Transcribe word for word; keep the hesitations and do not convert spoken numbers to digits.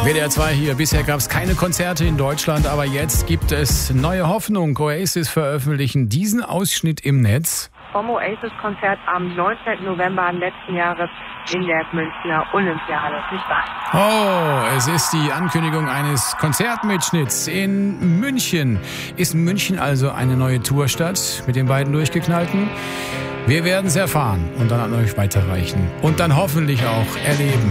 W D R zwei hier. Bisher gab es keine Konzerte in Deutschland, aber jetzt gibt es neue Hoffnung. Oasis veröffentlichen diesen Ausschnitt im Netz. Vom Oasis-Konzert am neunzehnten November letzten Jahres in der Münchner Olympiahalle. Nicht wahr? Oh, es ist die Ankündigung eines Konzertmitschnitts in München. Ist München also eine neue Tourstadt mit den beiden Durchgeknallten? Wir werden es erfahren und dann an euch weiterreichen und dann hoffentlich auch erleben.